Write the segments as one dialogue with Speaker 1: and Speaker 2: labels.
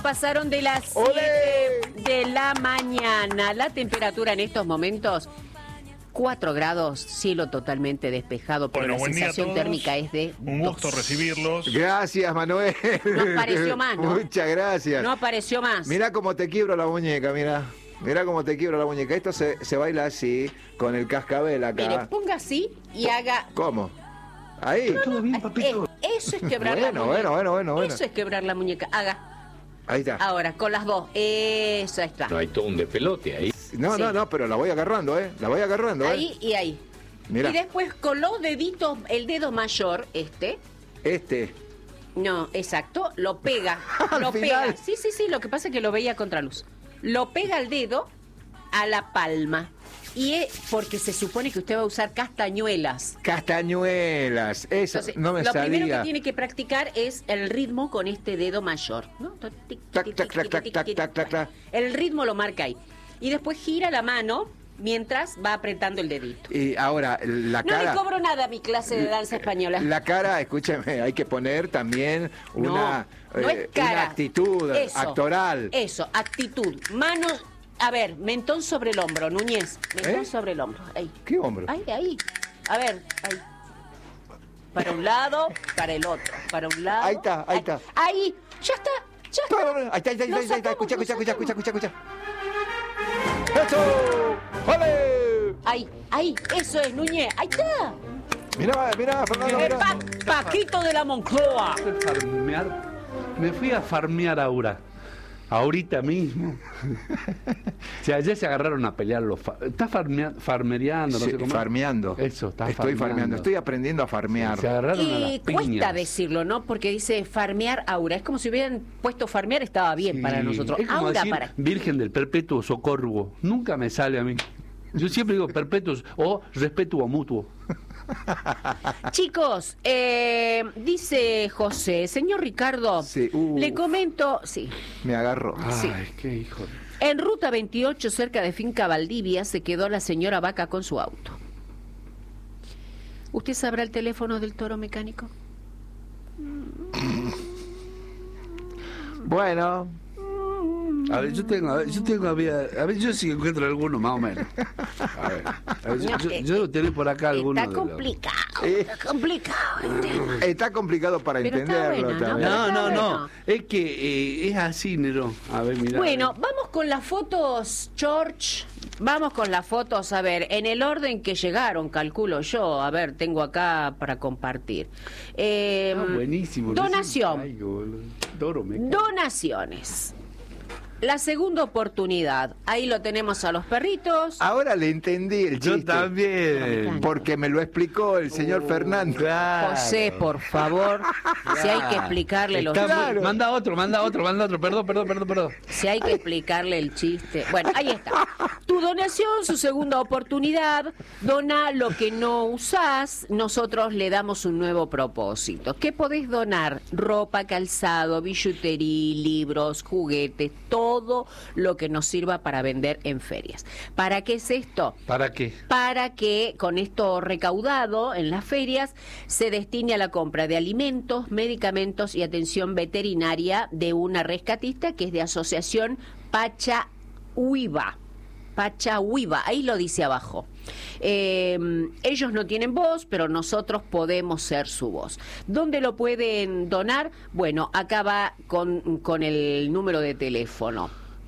Speaker 1: pasaron de las 7 de la mañana. La temperatura en estos momentos, 4 grados, cielo totalmente despejado, pero
Speaker 2: Bueno,
Speaker 1: la
Speaker 2: buen día a
Speaker 1: sensación
Speaker 2: todos.
Speaker 1: térmica es de
Speaker 2: Un gusto
Speaker 1: 2.
Speaker 2: recibirlos.
Speaker 3: Gracias, Manuel.
Speaker 1: No apareció más, ¿no?
Speaker 3: Muchas gracias.
Speaker 1: No apareció más.
Speaker 3: Mirá cómo te quiebro la muñeca, mirá. Mirá cómo te quiebro la muñeca. Esto se baila así, con el cascabel acá.
Speaker 1: Mire, ponga así y haga...
Speaker 3: ¿Cómo? Ahí.
Speaker 4: Todo bien, papito.
Speaker 1: Eso es quebrar la
Speaker 3: Bueno,
Speaker 1: muñeca.
Speaker 3: bueno.
Speaker 1: Eso es quebrar la muñeca. Haga.
Speaker 3: Ahí está.
Speaker 1: Ahora, con las dos. Eso está.
Speaker 4: No hay todo un despelote ahí.
Speaker 3: No,
Speaker 1: Sí.
Speaker 3: no, pero la voy agarrando, ¿eh? La voy agarrando,
Speaker 1: Ahí y ahí.
Speaker 3: Mirá.
Speaker 1: Y después con los deditos, el dedo mayor, no, exacto, lo pega.
Speaker 3: Al
Speaker 1: Lo
Speaker 3: final.
Speaker 1: pega. Sí, lo que pasa es que lo veía a contraluz. Lo pega el dedo a la palma. Y es porque se supone que usted va a usar castañuelas.
Speaker 3: Castañuelas. Eso
Speaker 1: Entonces,
Speaker 3: no me
Speaker 1: lo
Speaker 3: salía.
Speaker 1: primero que tiene que practicar es el ritmo con este dedo mayor, ¿no?
Speaker 3: Tac, tac, tac, tac, tac, tac, tac, tac.
Speaker 1: El ritmo lo marca ahí. Y después gira la mano mientras va apretando el dedito.
Speaker 3: Y ahora, la
Speaker 1: No
Speaker 3: cara...
Speaker 1: le cobro nada a mi clase de danza española.
Speaker 3: La cara, escúcheme, hay que poner también una,
Speaker 1: no es cara.
Speaker 3: una actitud
Speaker 1: Eso,
Speaker 3: actoral.
Speaker 1: Eso, actitud. Manos, a ver, mentón sobre el hombro, Núñez. Mentón
Speaker 3: ¿Eh?
Speaker 1: sobre el hombro. Ahí.
Speaker 3: ¿Qué hombro?
Speaker 1: Ahí. A ver, ahí. Para un lado, para el otro. Para un lado.
Speaker 3: Ahí está.
Speaker 1: Ahí. Ya está.
Speaker 3: Ahí está.
Speaker 1: Lo sacamos,
Speaker 3: Escucha.
Speaker 1: lo sacamos.
Speaker 3: ¡Eso! ¡Ole!
Speaker 1: Ahí. Eso es, Núñez. Ahí está.
Speaker 3: Mirá, Fernando,
Speaker 1: El
Speaker 3: mirá.
Speaker 1: Paquito de la Moncloa.
Speaker 5: Me fui a farmear ahorita mismo. O sea, ayer se agarraron a pelear los... ¿Estás farmereando? No
Speaker 3: Sí,
Speaker 5: sé cómo.
Speaker 3: farmeando.
Speaker 5: Eso, está
Speaker 3: Estoy farmeando. Estoy aprendiendo a farmear.
Speaker 5: Se agarraron a las
Speaker 1: Y cuesta
Speaker 5: piñas.
Speaker 1: decirlo, ¿no? Porque dice farmear aura. Es como si hubieran puesto farmear, estaba bien
Speaker 5: Sí,
Speaker 1: para nosotros.
Speaker 5: Es como
Speaker 1: Aura
Speaker 5: decir
Speaker 1: para...
Speaker 5: Virgen del Perpetuo Socorro. Nunca me sale a mí. Yo siempre digo perpetuos o respeto mutuo.
Speaker 1: Chicos, dice José, señor Ricardo,
Speaker 3: Sí,
Speaker 1: le comento, sí,
Speaker 3: Me agarró.
Speaker 1: Sí.
Speaker 5: Ay, qué hijo de...
Speaker 1: en Ruta 28, cerca de Finca Valdivia, se quedó la señora Vaca con su auto. ¿Usted sabrá el teléfono del toro mecánico?
Speaker 3: Bueno,
Speaker 5: A ver, yo sí encuentro alguno más o menos. A ver, yo lo tengo por acá alguno.
Speaker 1: Está complicado, está complicado.
Speaker 3: está complicado para
Speaker 1: Pero está
Speaker 3: entenderlo
Speaker 1: bueno, ¿no?
Speaker 3: también.
Speaker 1: Pero está
Speaker 5: No.
Speaker 1: bueno.
Speaker 5: Es que es así, Nero. A ver, mira.
Speaker 1: Bueno, vamos con las fotos, George. Vamos con las fotos, a ver, en el orden que llegaron, calculo yo. A ver, tengo acá para compartir.
Speaker 5: Buenísimo.
Speaker 1: Donación.
Speaker 5: Ay, boludo. Toro me cae.
Speaker 1: Donaciones. La segunda oportunidad. Ahí lo tenemos a los perritos.
Speaker 3: Ahora le entendí el chiste.
Speaker 5: Yo también.
Speaker 3: Porque me lo explicó el señor Fernando.
Speaker 5: Claro.
Speaker 1: José, por favor, si hay que explicarle los
Speaker 5: Está muy-
Speaker 1: chistes.
Speaker 5: Manda otro. Perdón.
Speaker 1: Si hay que explicarle el chiste. Bueno, ahí está. Tu donación, su segunda oportunidad. Dona lo que no usás. Nosotros le damos un nuevo propósito. ¿Qué podés donar? Ropa, calzado, billutería, libros, juguetes, todo lo que nos sirva para vender en ferias. ¿Para qué es esto?
Speaker 5: ¿Para qué?
Speaker 1: Para que con esto recaudado en las ferias se destine a la compra de alimentos, medicamentos y atención veterinaria de una rescatista que es de Asociación Pachahuiba. Pachahuiba, ahí lo dice abajo. Ellos no tienen voz, pero nosotros podemos ser su voz. ¿Dónde lo pueden donar? Bueno, acá va con el número de teléfono.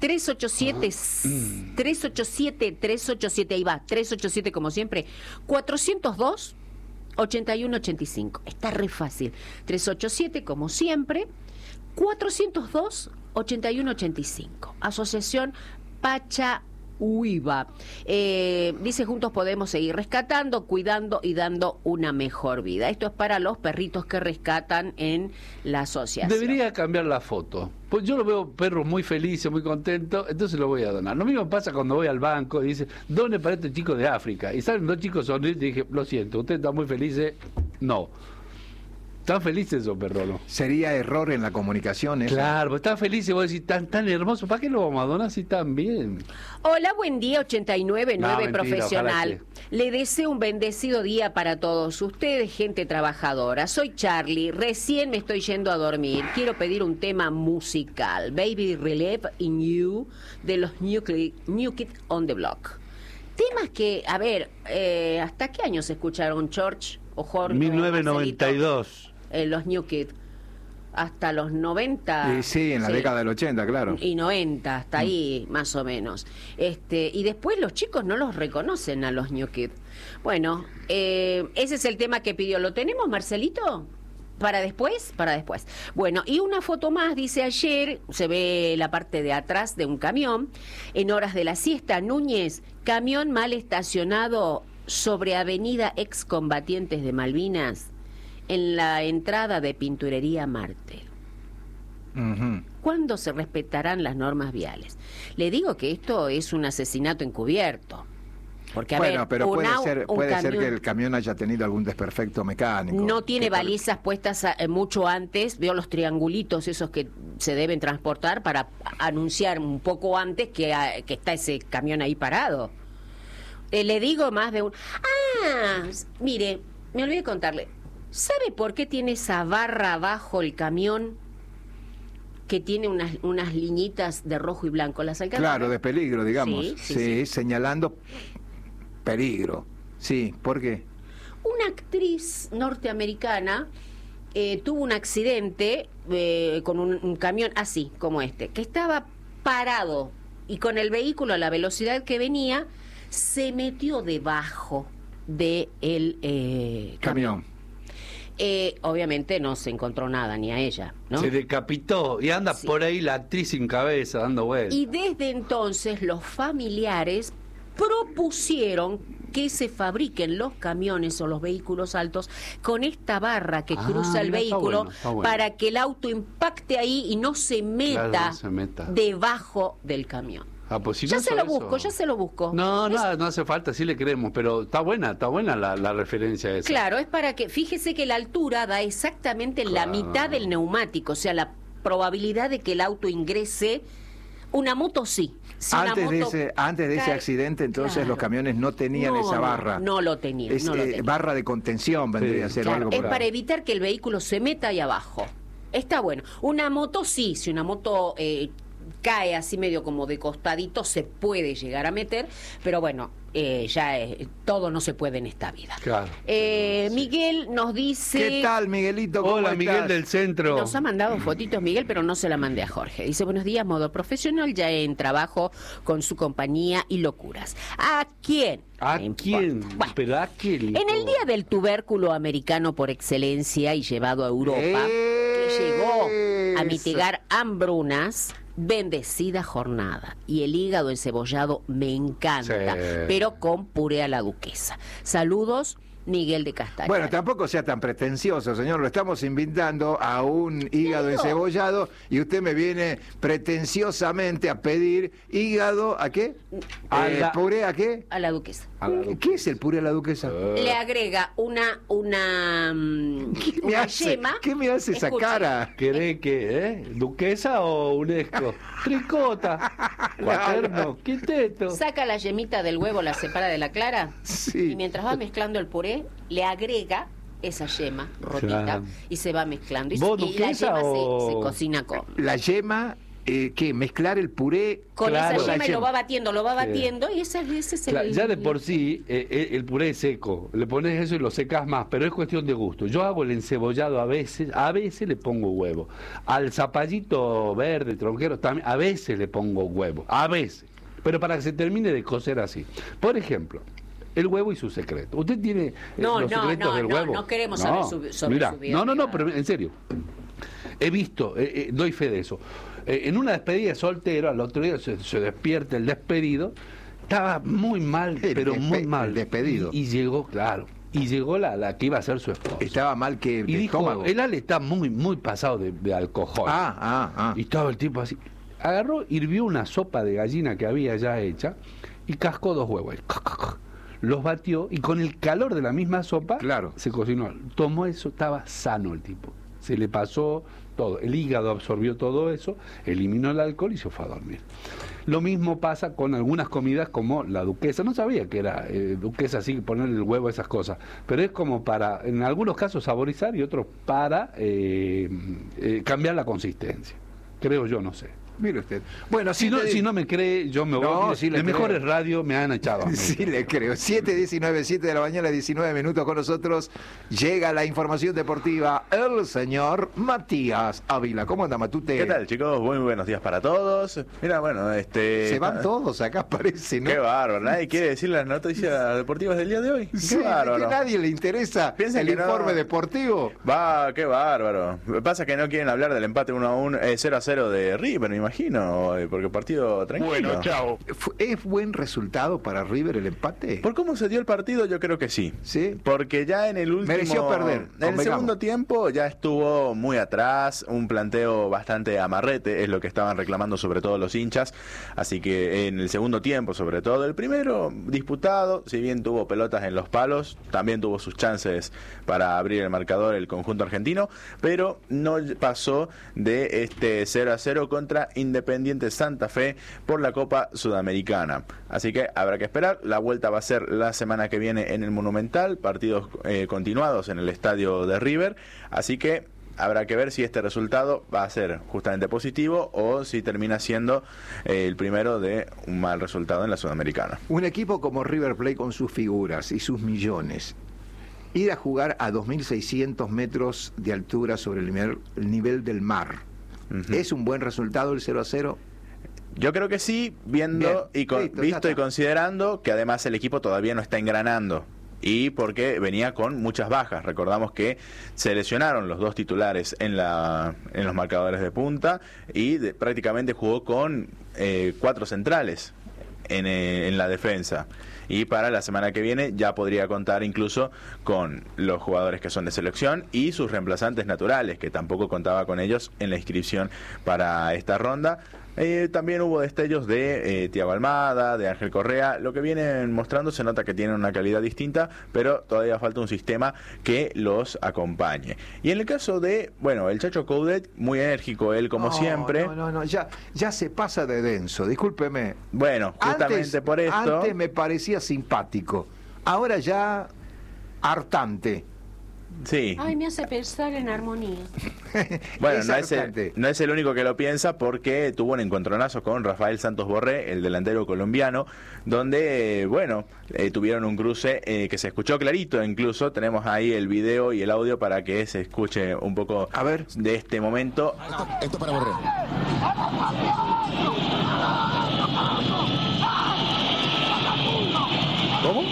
Speaker 1: 387, ahí va, 387 como siempre, 402 8185. Está re fácil. 387 como siempre, 402 8185. Asociación Pachahuiba. Dice, juntos podemos seguir rescatando, cuidando y dando una mejor vida. Esto es para los perritos que rescatan en la asociación.
Speaker 5: Debería cambiar la foto. Pues yo lo veo perros muy felices, muy contentos, entonces lo voy a donar. Lo mismo pasa cuando voy al banco y dice, done para estos chicos de África. Y salen dos chicos sonrientes y dije, lo siento, ustedes están muy felices. No. Están felices esos perros, ¿no?
Speaker 3: ¿Sería error en la comunicación eso?
Speaker 5: Claro, pues están felices, vos decís, tan hermosos, ¿para qué lo vamos a donar si están bien?
Speaker 1: Hola, buen día, 89.9
Speaker 5: No, mentira,
Speaker 1: profesional.
Speaker 5: ojalá
Speaker 1: Le deseo un bendecido día para todos ustedes, gente trabajadora. Soy Charlie, recién me estoy yendo a dormir. Quiero pedir un tema musical, Baby Relief in You, de los New Kid on the Block. Temas que, a ver, ¿hasta qué años se escucharon, George o Jorge?
Speaker 5: 1992.
Speaker 1: Los New Kid. Hasta los 90.
Speaker 3: Sí, en la década del 80, claro.
Speaker 1: Y 90, hasta ahí, más o menos. Y después los chicos no los reconocen a los New Kid. Bueno, ese es el tema que pidió. ¿Lo tenemos, Marcelito? ¿Para después? Para después. Bueno, y una foto más, dice ayer, se ve la parte de atrás de un camión, en horas de la siesta, Núñez, camión mal estacionado sobre avenida Excombatientes de Malvinas, en la entrada de Pinturería Marte.
Speaker 3: Ujú.
Speaker 1: ¿Cuándo se respetarán las normas viales? Le digo que esto es un asesinato encubierto. Porque, a
Speaker 3: Bueno,
Speaker 1: ver,
Speaker 3: pero puede ser
Speaker 1: camión
Speaker 3: que el camión haya tenido algún desperfecto mecánico.
Speaker 1: no tiene
Speaker 3: Que tal-
Speaker 1: balizas puestas mucho antes. Veo los triangulitos esos que se deben transportar para anunciar un poco antes que está ese camión ahí parado. Le digo más de un... Ah, mire, me olvidé contarle. ¿Sabe por qué tiene esa barra abajo el camión que tiene unas liñitas de rojo y blanco? ¿Las alcanza?
Speaker 3: Claro, de peligro, digamos.
Speaker 1: Sí,
Speaker 3: Sí,
Speaker 1: sí, sí.
Speaker 3: señalando peligro. Sí, ¿por qué?
Speaker 1: Una actriz norteamericana tuvo un accidente con un camión así, como este, que estaba parado y con el vehículo a la velocidad que venía, se metió debajo del
Speaker 3: Camión.
Speaker 1: Obviamente no se encontró nada, ni a ella, ¿no?
Speaker 5: Se decapitó y anda
Speaker 1: Sí.
Speaker 5: por ahí la actriz sin cabeza dando vueltas.
Speaker 1: Y desde entonces los familiares propusieron que se fabriquen los camiones o los vehículos altos con esta barra que
Speaker 5: Ah,
Speaker 1: cruza el
Speaker 5: mira, está
Speaker 1: vehículo
Speaker 5: bueno, está bueno.
Speaker 1: para que el auto impacte ahí y no se meta,
Speaker 5: Claro, no se meta.
Speaker 1: debajo del camión.
Speaker 5: Ah, pues si
Speaker 1: Ya
Speaker 5: no
Speaker 1: se
Speaker 5: hizo
Speaker 1: lo
Speaker 5: eso-
Speaker 1: busco, ya se lo busco.
Speaker 5: No,
Speaker 1: Es-
Speaker 5: no hace falta, sí le creemos, pero está buena la referencia esa.
Speaker 1: Claro, es para que, fíjese que la altura da exactamente la
Speaker 5: Claro.
Speaker 1: mitad del neumático, o sea, la probabilidad de que el auto ingrese, una moto sí. Si una
Speaker 3: Antes de
Speaker 1: moto
Speaker 3: ese
Speaker 1: cae-
Speaker 3: accidente, entonces
Speaker 1: Claro.
Speaker 3: los camiones no tenían
Speaker 1: No,
Speaker 3: esa barra.
Speaker 1: No lo tenían,
Speaker 3: Es,
Speaker 1: no lo tenían.
Speaker 3: barra de contención vendría a ser
Speaker 1: Claro,
Speaker 3: algo
Speaker 1: es
Speaker 3: por ahí.
Speaker 1: para evitar que el vehículo se meta ahí abajo. Está bueno. Una moto sí, si una moto cae así medio como de costadito, se puede llegar a meter, pero bueno, todo no se puede en esta vida.
Speaker 5: Claro.
Speaker 1: Miguel nos dice...
Speaker 3: ¿Qué tal, Miguelito? ¿Cómo
Speaker 5: Hola, Miguel
Speaker 3: estás?
Speaker 5: del Centro.
Speaker 1: Nos ha mandado fotitos, Miguel, pero no se la mandé a Jorge. Dice, buenos días, modo profesional, ya en trabajo con su compañía y locuras. ¿A quién?
Speaker 5: ¿A
Speaker 1: Me importa.
Speaker 5: quién?
Speaker 1: Bueno,
Speaker 5: ¿Pero a qué?
Speaker 1: en el Día del Tubérculo Americano por excelencia y llevado a Europa, que llegó a
Speaker 3: Eso.
Speaker 1: mitigar hambrunas, bendecida jornada. Y el hígado encebollado me encanta,
Speaker 5: Sí.
Speaker 1: pero con puré a la duquesa. Saludos, Miguel de Castañar.
Speaker 3: Bueno, tampoco sea tan pretencioso, señor. Lo estamos invitando a un hígado encebollado y usted me viene pretenciosamente a pedir hígado, ¿a qué?
Speaker 5: A la-
Speaker 3: ¿Puré a qué?
Speaker 1: A la duquesa.
Speaker 3: ¿Qué es el puré a la duquesa?
Speaker 1: Le agrega una yema.
Speaker 3: ¿Qué me hace esa
Speaker 1: Escuche,
Speaker 3: cara?
Speaker 5: ¿Querés que, duquesa o UNESCO? Tricota, cuaterno, quinteto.
Speaker 1: Saca la yemita del huevo, la separa de la clara
Speaker 3: Sí.
Speaker 1: y mientras va mezclando el puré, le agrega esa yema rotita
Speaker 5: Claro.
Speaker 1: y se va mezclando. Y,
Speaker 5: ¿Vos
Speaker 1: y la
Speaker 5: duquesa
Speaker 1: yema
Speaker 5: o-
Speaker 1: se cocina con
Speaker 3: La yema, ¿qué? Mezclar el puré
Speaker 5: Claro.
Speaker 1: esa
Speaker 3: la
Speaker 1: yema y lo va batiendo y ese es el...
Speaker 5: Claro, ya de por sí, el puré es seco. Le pones eso y lo secas más, pero es cuestión de gusto. Yo hago el encebollado a veces le pongo huevo. Al zapallito verde, tronquero, también, a veces le pongo huevo. A veces. Pero para que se termine de cocer así. Por ejemplo, el huevo y su secreto. ¿Usted tiene
Speaker 1: No,
Speaker 5: los
Speaker 1: no,
Speaker 5: secretos
Speaker 1: no,
Speaker 5: del
Speaker 1: no,
Speaker 5: huevo?
Speaker 1: no queremos saber sobre
Speaker 5: Mira,
Speaker 1: su vida
Speaker 5: no,
Speaker 1: privada.
Speaker 5: pero en serio. He visto, doy fe de eso. En una despedida de soltero, al otro día se despierta el despedido, estaba muy mal, pero muy mal.
Speaker 3: el despedido.
Speaker 5: Y llegó, claro, y llegó la que iba a ser su esposa.
Speaker 3: estaba mal que
Speaker 5: Y
Speaker 3: de
Speaker 5: dijo,
Speaker 3: estómago.
Speaker 5: el Ale está muy pasado de alcohol.
Speaker 3: Ah.
Speaker 5: Y estaba el tipo así. Agarró, hirvió una sopa de gallina que había ya hecha y cascó 2 huevos. los batió y con el calor de la misma sopa
Speaker 3: Claro.
Speaker 5: se cocinó. Tomó eso, estaba sano el tipo. Se le pasó todo, el hígado absorbió todo eso, eliminó el alcohol y se fue a dormir. Lo mismo pasa con algunas comidas como la duquesa. No sabía que era duquesa, así, ponerle el huevo a esas cosas. Pero es como para, en algunos casos, saborizar y otros para cambiar la consistencia. Creo yo, no sé.
Speaker 3: Mire usted. Bueno,
Speaker 5: Si no me cree, yo me voy.
Speaker 3: No,
Speaker 5: Mire,
Speaker 3: sí le
Speaker 5: de
Speaker 3: creo.
Speaker 5: Mejores Radio me han echado a mí.
Speaker 3: Sí, le creo. 7:19, 7 de la mañana, 19 minutos con nosotros. Llega la información deportiva. El señor Matías Ávila. ¿Cómo anda, Matute?
Speaker 2: ¿Qué tal, chicos? Muy buenos días para todos. Mira, bueno,
Speaker 3: Se van todos acá, parece, ¿no?
Speaker 2: Qué bárbaro. Nadie quiere decir las noticias deportivas del día de hoy. Qué
Speaker 3: Sí,
Speaker 2: bárbaro.
Speaker 3: que nadie le interesa
Speaker 2: Piensa
Speaker 3: el
Speaker 2: que no.
Speaker 3: informe deportivo.
Speaker 2: Va, qué bárbaro. Pasa que no quieren hablar del empate 1-1, 0-0 de River, me imagino, porque partido tranquilo.
Speaker 4: Bueno, chao.
Speaker 3: ¿Es buen resultado para River el empate?
Speaker 2: Por cómo se dio el partido, yo creo que sí.
Speaker 3: ¿Sí?
Speaker 2: Porque ya en el último...
Speaker 3: Mereció perder,
Speaker 2: En el
Speaker 3: convengamos.
Speaker 2: segundo tiempo ya estuvo muy atrás, un planteo bastante amarrete, es lo que estaban reclamando sobre todo los hinchas. Así que en el segundo tiempo, sobre todo el primero, disputado, si bien tuvo pelotas en los palos, también tuvo sus chances para abrir el marcador el conjunto argentino, pero no pasó de este 0-0 contra Independiente Santa Fe por la Copa Sudamericana. Así que habrá que esperar. La vuelta va a ser la semana que viene en el Monumental, partidos continuados en el estadio de River. Así que habrá que ver si este resultado va a ser justamente positivo o si termina siendo el primero de un mal resultado en la Sudamericana.
Speaker 3: Un equipo como River Plate con sus figuras y sus millones, ir a jugar a 2.600 metros de altura sobre el nivel del mar, ¿es un buen resultado el 0-0?
Speaker 2: Yo creo que sí, viendo
Speaker 3: Bien, listo, ya
Speaker 2: visto y
Speaker 3: está.
Speaker 2: considerando que además el equipo todavía no está engranando. Y porque venía con muchas bajas. Recordamos que se lesionaron los dos titulares en los marcadores de punta y prácticamente jugó con 4 centrales en la defensa. Y para la semana que viene ya podría contar incluso con los jugadores que son de selección y sus reemplazantes naturales, que tampoco contaba con ellos en la inscripción para esta ronda. También hubo destellos de Thiago Almada, de Ángel Correa. Lo que vienen mostrando se nota que tienen una calidad distinta, pero todavía falta un sistema que los acompañe. Y en el caso de, bueno, el Chacho Coudet, muy enérgico él como siempre.
Speaker 3: No, ya se pasa de denso, discúlpeme.
Speaker 2: Bueno, justamente por esto...
Speaker 3: Antes me parecía simpático, ahora ya hartante.
Speaker 2: Sí.
Speaker 1: Ay, me hace pensar en armonía.
Speaker 2: Bueno,
Speaker 3: Es hartante.
Speaker 2: no es el único que lo piensa, porque tuvo un encontronazo con Rafael Santos Borré, el delantero colombiano, donde, tuvieron un cruce que se escuchó clarito. Incluso tenemos ahí el video y el audio para que se escuche un poco
Speaker 3: A ver.
Speaker 2: de este momento.
Speaker 6: Esto para Borré.
Speaker 2: ¿Cómo?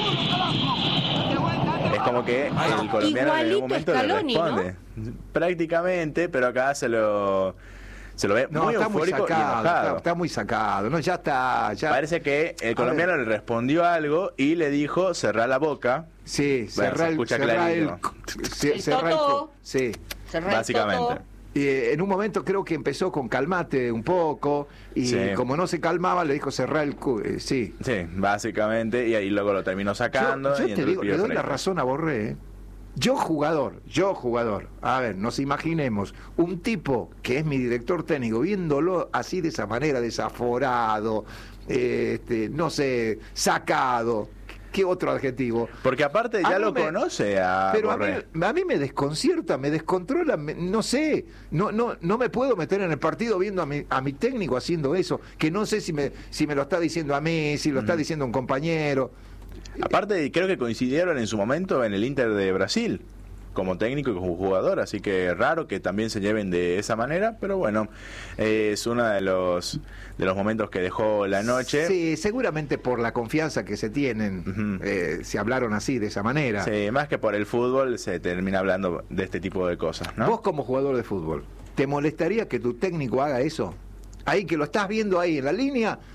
Speaker 2: Es como que el colombiano en
Speaker 1: Igualito
Speaker 2: algún momento le
Speaker 1: Scaloni,
Speaker 2: responde. Prácticamente, pero acá se lo ve
Speaker 3: No,
Speaker 2: muy
Speaker 3: está muy
Speaker 2: eufórico y
Speaker 3: sacado,
Speaker 2: enojado.
Speaker 3: está muy sacado. No, ya está. Ya.
Speaker 2: Parece que el colombiano le respondió algo y le dijo: cerrá la boca.
Speaker 3: Sí,
Speaker 2: Bueno, se escucha clarito.
Speaker 1: El Totó.
Speaker 3: Sí.
Speaker 2: Básicamente.
Speaker 3: Y en un momento creo que empezó con calmate un poco y
Speaker 2: Sí.
Speaker 3: como no se calmaba le dijo cerrar el sí.
Speaker 2: Sí, básicamente, y ahí luego lo terminó sacando.
Speaker 3: Yo
Speaker 2: y
Speaker 3: te
Speaker 2: entró el
Speaker 3: digo,
Speaker 2: pibe
Speaker 3: le doy
Speaker 2: por
Speaker 3: la
Speaker 2: ahí.
Speaker 3: razón a Borré. Yo jugador. A ver, nos imaginemos un tipo que es mi director técnico viéndolo así de esa manera, desaforado, no sé, sacado. ¿Qué otro adjetivo?
Speaker 2: Porque aparte ya lo conoce a
Speaker 3: Pero
Speaker 2: Borré.
Speaker 3: a mí me desconcierta, me descontrola, no sé, no me puedo meter en el partido viendo a mi técnico haciendo eso, que no sé si me lo está diciendo a mí, si lo está diciendo un compañero.
Speaker 2: Aparte, creo que coincidieron en su momento en el Inter de Brasil, como técnico y como jugador, así que raro que también se lleven de esa manera, pero bueno, es uno de los momentos que dejó la noche.
Speaker 3: Sí, seguramente por la confianza que se tienen, se hablaron así, de esa manera.
Speaker 2: Sí, más que por el fútbol se termina hablando de este tipo de cosas, ¿no?
Speaker 3: Vos como jugador de fútbol, ¿te molestaría que tu técnico haga eso? Ahí que lo estás viendo ahí en la línea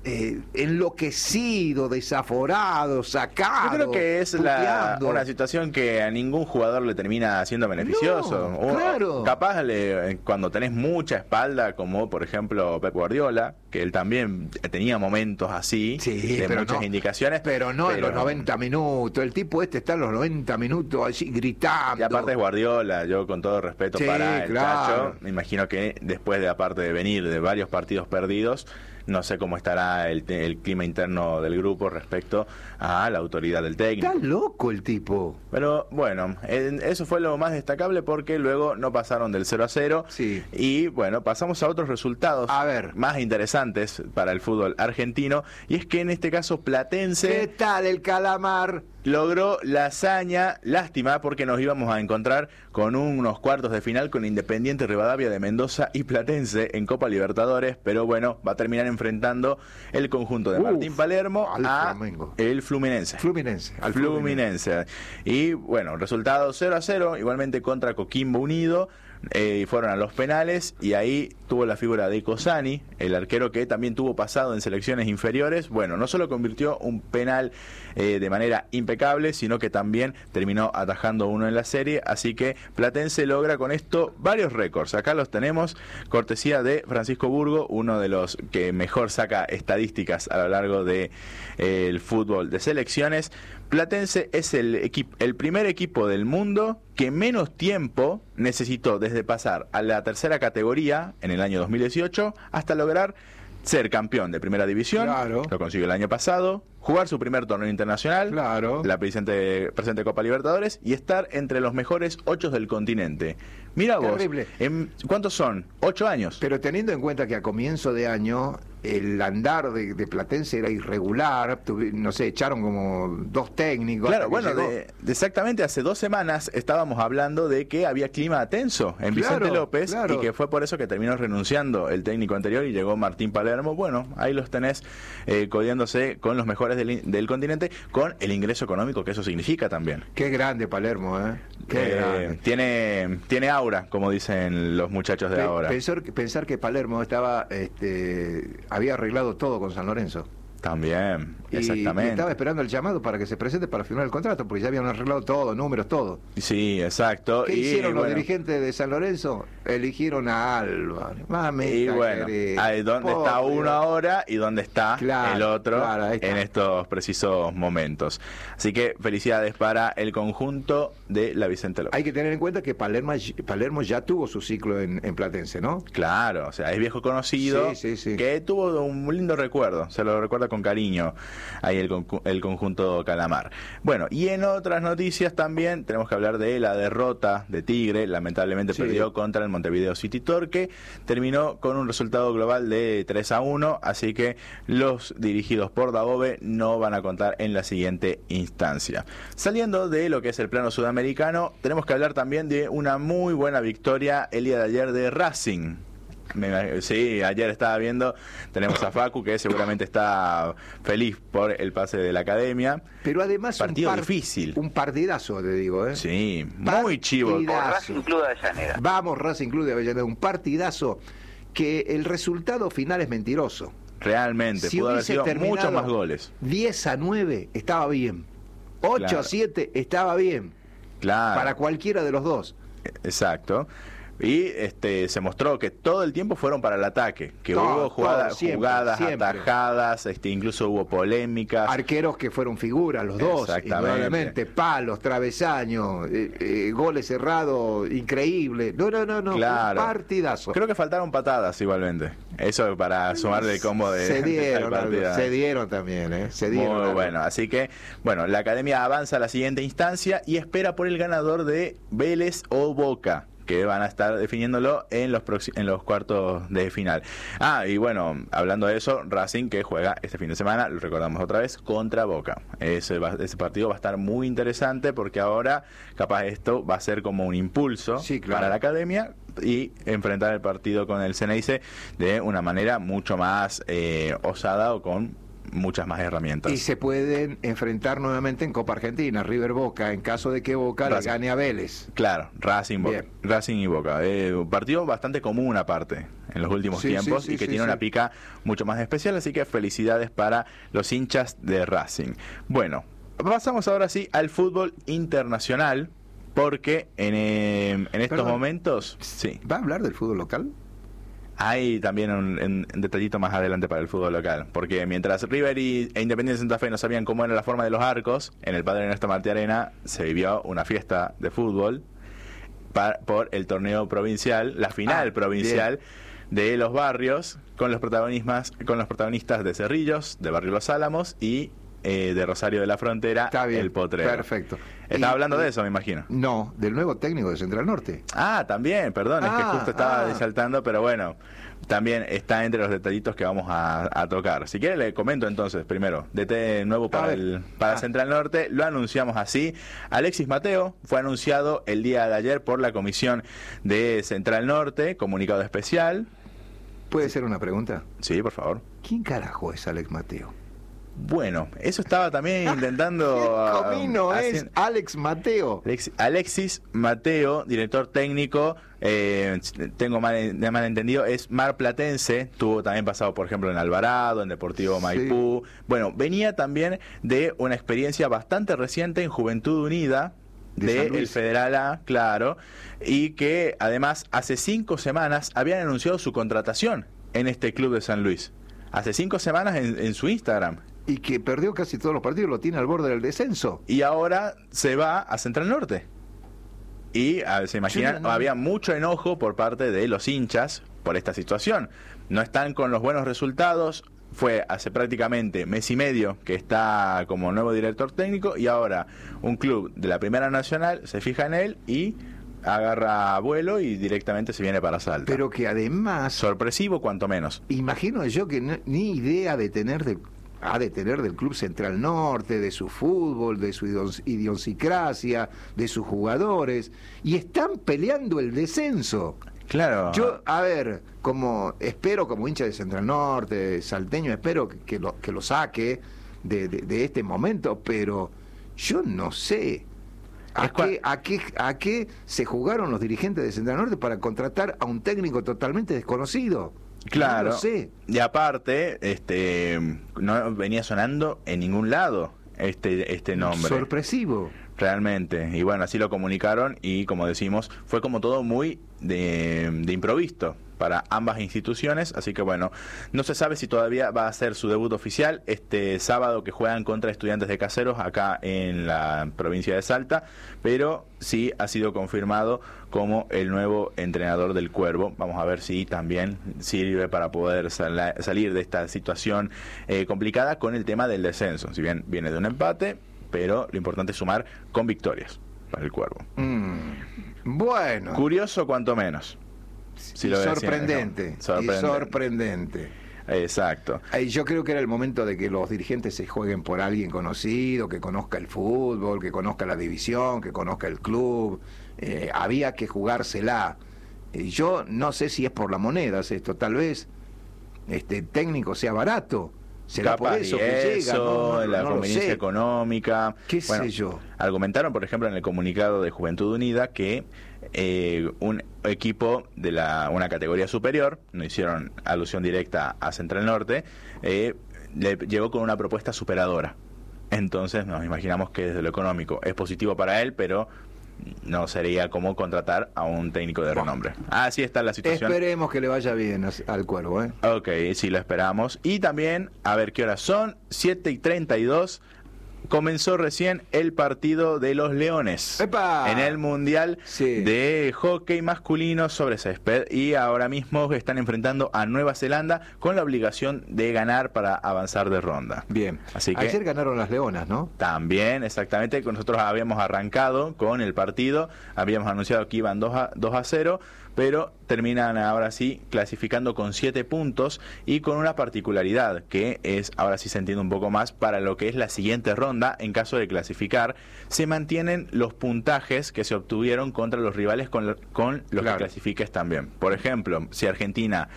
Speaker 3: enloquecido, desaforado, sacado.
Speaker 2: Yo creo que es
Speaker 3: puteando.
Speaker 2: una situación que a ningún jugador le termina siendo beneficioso.
Speaker 3: No, claro.
Speaker 2: Capaz cuando tenés mucha espalda, como por ejemplo Pep Guardiola, que él también tenía momentos así,
Speaker 3: Sí,
Speaker 2: de
Speaker 3: pero
Speaker 2: muchas
Speaker 3: no,
Speaker 2: indicaciones.
Speaker 3: Pero no en los 90 minutos. El tipo está en los 90 minutos allí gritando.
Speaker 2: Y aparte es Guardiola, yo con todo respeto
Speaker 3: Sí,
Speaker 2: para el
Speaker 3: claro.
Speaker 2: Chacho, me imagino que después de, aparte de venir de varios partidos perdidos, no sé cómo estará el clima interno del grupo respecto a la autoridad del técnico.
Speaker 3: Está loco el tipo.
Speaker 2: Pero bueno, eso fue lo más destacable porque luego no pasaron del 0-0.
Speaker 3: Sí.
Speaker 2: Y bueno, pasamos a otros resultados
Speaker 3: A ver.
Speaker 2: más interesantes para el fútbol argentino. Y es que en este caso
Speaker 3: ¿Qué
Speaker 2: Platense
Speaker 3: tal el calamar?
Speaker 2: logró la hazaña, lástima porque nos íbamos a encontrar con unos cuartos de final con Independiente Rivadavia de Mendoza y Platense en Copa Libertadores, pero bueno, va a terminar enfrentando el conjunto de Martín Palermo
Speaker 3: al
Speaker 2: a
Speaker 3: Flamengo.
Speaker 2: el Fluminense.
Speaker 3: Al
Speaker 2: Fluminense. Y bueno, resultado 0-0, igualmente contra Coquimbo Unido. Fueron a los penales y ahí tuvo la figura de Cosani, el arquero que también tuvo pasado en selecciones inferiores. Bueno, no solo convirtió un penal de manera impecable, sino que también terminó atajando uno en la serie, así que Platense logra con esto varios récords. Acá los tenemos, cortesía de Francisco Burgo, uno de los que mejor saca estadísticas a lo largo de el fútbol de selecciones. Platense es el primer equipo del mundo que menos tiempo necesitó desde pasar a la tercera categoría en el año 2018 hasta lograr ser campeón de primera división.
Speaker 3: Claro.
Speaker 2: Lo consiguió el año pasado, jugar su primer torneo internacional,
Speaker 3: Claro.
Speaker 2: la presente Copa Libertadores y estar entre los mejores 8 del continente. Mira vos,
Speaker 3: Terrible.
Speaker 2: ¿Cuántos son? 8 años.
Speaker 3: Pero teniendo en cuenta que a comienzo de año el andar de Platense era irregular, no sé, echaron como 2 técnicos.
Speaker 2: Claro,
Speaker 3: hasta que
Speaker 2: bueno,
Speaker 3: llegó.
Speaker 2: exactamente hace 2 semanas estábamos hablando de que había clima tenso en Vicente
Speaker 3: Claro,
Speaker 2: López
Speaker 3: claro.
Speaker 2: y que fue por eso que terminó renunciando el técnico anterior y llegó Martín Palermo. Bueno, ahí los tenés codiándose con los mejores del continente, con el ingreso económico que eso significa también.
Speaker 3: Qué grande Palermo, ¿eh? Qué grande.
Speaker 2: Tiene aura, como dicen los muchachos de ahora.
Speaker 3: Pensar que Palermo había arreglado todo con San Lorenzo.
Speaker 2: También,
Speaker 3: Y
Speaker 2: exactamente.
Speaker 3: estaba esperando el llamado para que se presente para firmar el contrato, porque ya habían arreglado todo, números, todo.
Speaker 2: Sí, exacto.
Speaker 3: ¿Qué
Speaker 2: Y,
Speaker 3: hicieron los
Speaker 2: bueno,
Speaker 3: dirigentes de San Lorenzo? Eligieron a Álvaro.
Speaker 2: Y bueno, ahí dónde está uno ahora y dónde está
Speaker 3: Claro,
Speaker 2: el otro
Speaker 3: claro, ahí está.
Speaker 2: en estos precisos momentos. Así que felicidades para el conjunto de la Vicente López.
Speaker 3: Hay que tener en cuenta que Palermo ya tuvo su ciclo en Platense, ¿no?
Speaker 2: Claro, o sea, es viejo conocido,
Speaker 3: Sí.
Speaker 2: que tuvo un lindo recuerdo, se lo recuerda con cariño ahí el conjunto Calamar. Bueno, y en otras noticias también tenemos que hablar de la derrota de Tigre, lamentablemente
Speaker 3: Sí.
Speaker 2: perdió contra el Montevideo City Torque, terminó con un resultado global de 3-1, así que los dirigidos por Dabove no van a contar en la siguiente instancia. Saliendo de lo que es el plano sudamericano, tenemos que hablar también de una muy buena victoria el día de ayer de Racing. Sí, ayer estaba viendo, tenemos a Facu que seguramente está feliz por el pase de la academia.
Speaker 3: Pero además
Speaker 2: Partido difícil.
Speaker 3: Un partidazo, te digo, ¿eh?
Speaker 2: Sí, muy chivo.
Speaker 3: Partidazo.
Speaker 6: Racing Club de Avellaneda.
Speaker 3: Vamos, Racing Club de Avellaneda, un partidazo que el resultado final es mentiroso.
Speaker 2: Realmente,
Speaker 3: Si
Speaker 2: pudo haber
Speaker 3: hubiese
Speaker 2: sido
Speaker 3: terminado
Speaker 2: muchos más goles.
Speaker 3: 10-9 estaba bien. 8-7
Speaker 2: Claro.
Speaker 3: estaba bien.
Speaker 2: Claro.
Speaker 3: Para cualquiera de los dos.
Speaker 2: Exacto. Y se mostró que todo el tiempo fueron para el ataque, que
Speaker 3: Todo,
Speaker 2: hubo jugadas,
Speaker 3: siempre.
Speaker 2: atajadas, incluso hubo polémicas.
Speaker 3: Arqueros que fueron figuras, los dos,
Speaker 2: Exactamente.
Speaker 3: indudablemente, palos, travesaños, goles cerrados, increíble. No,
Speaker 2: Claro.
Speaker 3: un partidazo.
Speaker 2: Creo que faltaron patadas igualmente. Eso para sumarle el combo de
Speaker 3: se dieron,
Speaker 2: del partido.
Speaker 3: se dieron también, ¿eh? Se dieron.
Speaker 2: Muy
Speaker 3: algo.
Speaker 2: bueno, así que, bueno, la academia avanza a la siguiente instancia y espera por el ganador de Vélez o Boca, que van a estar definiéndolo en los cuartos de final. Y bueno, hablando de eso, Racing que juega este fin de semana, lo recordamos otra vez, contra Boca. Ese partido va a estar muy interesante porque ahora capaz esto va a ser como un impulso
Speaker 3: Sí, claro.
Speaker 2: para la academia y enfrentar el partido con el Ceneice de una manera mucho más osada o con muchas más herramientas.
Speaker 3: Y se pueden enfrentar nuevamente en Copa Argentina, River Boca, en caso de que Boca le
Speaker 2: Racing.
Speaker 3: gane a Vélez.
Speaker 2: Claro, Racing y Boca.
Speaker 3: Bien.
Speaker 2: Un partido bastante común aparte. en los últimos
Speaker 3: Sí,
Speaker 2: tiempos
Speaker 3: sí, sí,
Speaker 2: y que
Speaker 3: sí,
Speaker 2: tiene
Speaker 3: sí.
Speaker 2: una pica mucho más especial, así que felicidades para los hinchas de Racing. Bueno, pasamos ahora sí al fútbol internacional, porque en estos
Speaker 3: Perdón.
Speaker 2: momentos, sí,
Speaker 3: ¿Va a hablar del fútbol local?
Speaker 2: hay también un detallito más adelante para el fútbol local, porque mientras River e Independiente Santa Fe no sabían cómo era la forma de los arcos, en el Padre Ernesto Martí Arena se vivió una fiesta de fútbol por el torneo provincial, la final provincial de los barrios, con los protagonistas de Cerrillos, de Barrio Los Álamos y de Rosario de la Frontera,
Speaker 3: Está bien,
Speaker 2: el Potrero.
Speaker 3: perfecto.
Speaker 2: Estaba hablando de
Speaker 3: y-
Speaker 2: eso, me imagino.
Speaker 3: No, del nuevo técnico de Central Norte.
Speaker 2: Ah, también, perdón, es que justo estaba
Speaker 3: ah.
Speaker 2: desaltando, pero bueno, también está entre los detallitos que vamos a tocar. Si quiere le comento entonces primero, DT nuevo para Central Norte, lo anunciamos así. Alexis Mateo fue anunciado el día de ayer por la comisión de Central Norte, comunicado especial.
Speaker 3: ¿Puede ser una pregunta?
Speaker 2: Sí, por favor.
Speaker 3: ¿Quién carajo es Alex Mateo?
Speaker 2: Bueno, eso estaba también intentando...
Speaker 3: ¿Qué comino es
Speaker 2: haciendo-
Speaker 3: Alex Mateo?
Speaker 2: Alexis Mateo, director técnico, tengo mal entendido, es marplatense, tuvo también pasado, por ejemplo, en Alvarado, en Deportivo
Speaker 3: Sí.
Speaker 2: Maipú. Bueno, venía también de una experiencia bastante reciente en Juventud Unida,
Speaker 3: De San
Speaker 2: de el
Speaker 3: Luis.
Speaker 2: Federal A, claro, y que además hace 5 semanas habían anunciado su contratación en este club de San Luis. Hace 5 semanas en su Instagram.
Speaker 3: Y que perdió casi todos los partidos, lo tiene al borde del descenso.
Speaker 2: Y ahora se va a Central Norte. Y se imaginan,
Speaker 3: no-
Speaker 2: había mucho enojo por parte de los hinchas por esta situación. No están con los buenos resultados. Fue hace prácticamente mes y medio que está como nuevo director técnico y ahora un club de la Primera Nacional se fija en él y agarra vuelo y directamente se viene para Salta.
Speaker 3: Pero que además,
Speaker 2: Sorpresivo cuanto menos.
Speaker 3: imagino yo que ni idea de tener ha de tener del Club Central Norte, de su fútbol, de su idiosincrasia, de sus jugadores, y están peleando el descenso.
Speaker 2: Claro.
Speaker 3: Yo, a ver, espero como hincha de Central Norte, salteño, espero que lo saque de este momento, pero yo no sé.
Speaker 2: Es cua-
Speaker 3: ¿A qué se jugaron los dirigentes de Central Norte para contratar a un técnico totalmente desconocido?
Speaker 2: Claro.
Speaker 3: No lo sé.
Speaker 2: Y aparte, no venía sonando en ningún lado este nombre.
Speaker 3: Sorpresivo.
Speaker 2: Realmente. Y bueno, así lo comunicaron y como decimos, fue como todo muy de improviso para ambas instituciones, así que bueno, no se sabe si todavía va a ser su debut oficial este sábado que juegan contra Estudiantes de Caseros acá en la provincia de Salta, pero sí ha sido confirmado como el nuevo entrenador del Cuervo. Vamos a ver si también sirve para poder salir de esta situación complicada con el tema del descenso, si bien viene de un empate, pero lo importante es sumar con victorias para el Cuervo.
Speaker 3: Bueno.
Speaker 2: Curioso cuanto menos. Si
Speaker 3: Y
Speaker 2: lo ves así,
Speaker 3: sorprendente.
Speaker 2: ¿no?
Speaker 3: Y sorprendente.
Speaker 2: Exacto.
Speaker 3: Yo creo que era el momento de que los dirigentes se jueguen por alguien conocido, que conozca el fútbol, que conozca la división, que conozca el club. Había que jugársela. Yo no sé si es por la moneda esto, tal vez técnico sea barato. ¿Será
Speaker 2: Capaz
Speaker 3: por eso
Speaker 2: y
Speaker 3: que llega? No,
Speaker 2: la
Speaker 3: no lo
Speaker 2: conveniencia
Speaker 3: sé.
Speaker 2: económica.
Speaker 3: ¿Qué
Speaker 2: Bueno,
Speaker 3: sé yo?
Speaker 2: Argumentaron, por ejemplo, en el comunicado de Juventud Unida que un equipo de una categoría superior, no hicieron alusión directa a Central Norte, le llegó con una propuesta superadora. Entonces nos imaginamos que desde lo económico es positivo para él, pero no sería como contratar a un técnico de renombre. Así está la situación.
Speaker 3: Esperemos que le vaya bien al Cuervo, ¿eh?
Speaker 2: Ok, sí, lo esperamos. Y también, a ver qué horas son, 7:32. Comenzó recién el partido de los Leones
Speaker 3: ¡Epa!
Speaker 2: en el Mundial
Speaker 3: Sí.
Speaker 2: de Hockey Masculino sobre césped y ahora mismo están enfrentando a Nueva Zelanda con la obligación de ganar para avanzar de ronda.
Speaker 3: Bien.
Speaker 2: Así que
Speaker 3: Ayer ganaron las Leonas, ¿no?
Speaker 2: también, exactamente, nosotros habíamos arrancado con el partido, habíamos anunciado que iban 2-0, pero terminan ahora sí clasificando con 7 puntos y con una particularidad que es, ahora sí se entiende un poco más, para lo que es la siguiente ronda. En caso de clasificar, se mantienen los puntajes que se obtuvieron contra los rivales con los
Speaker 3: Claro.
Speaker 2: que clasifiques también. Por ejemplo, si Argentina